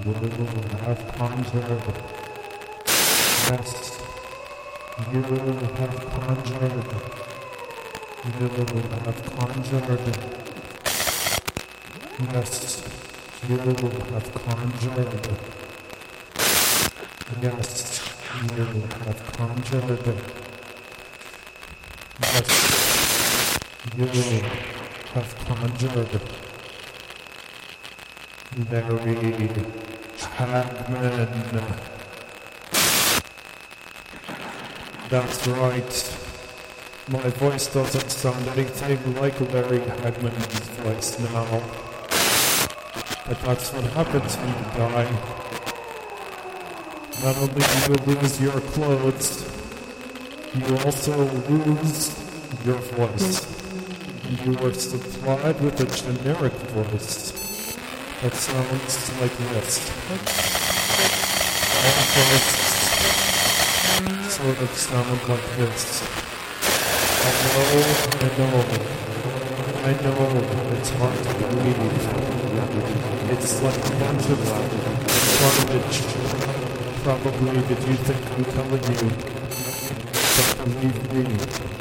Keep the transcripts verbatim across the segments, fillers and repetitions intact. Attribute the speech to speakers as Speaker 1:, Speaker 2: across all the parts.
Speaker 1: will have conjured. Yes, you have conjured. You have conjured. Yes, you have conjured. Yes, you have conjured. Yes, you have conjured. Larry Hagman. That's right. My voice doesn't sound anything like Larry Hagman's voice now. But that's what happens when you die. Not only do you lose your clothes, you also lose your voice. You are supplied with a generic voice that sounds like this. All voices sort of sound like this. I know, I know, I know it's hard to believe. It's like a bunch of garbage, probably, that you think I'm telling you. But believe me,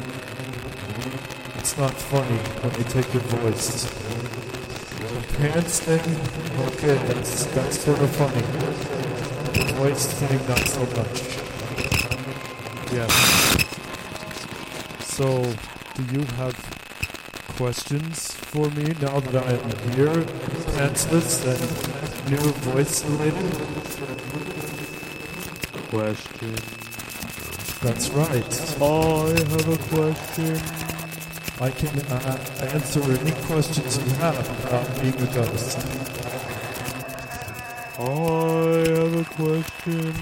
Speaker 1: it's not funny when you take your voice. The pants thing, okay, that's, that's sort of funny. The voice thing, not so much. Yes. So, do you have questions for me now that I am here, pantsless and new voice related?
Speaker 2: Question.
Speaker 1: That's right.
Speaker 2: I have a question.
Speaker 1: I can uh, answer any questions you have about being a ghost.
Speaker 2: I have a question.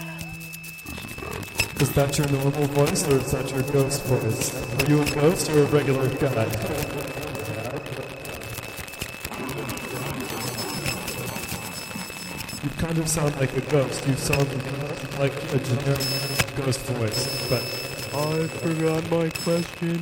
Speaker 1: Is that your normal voice or is that your ghost voice? Are you a ghost or a regular guy? You kind of sound like a ghost. You sound like a generic ghost voice, but
Speaker 2: I forgot my question.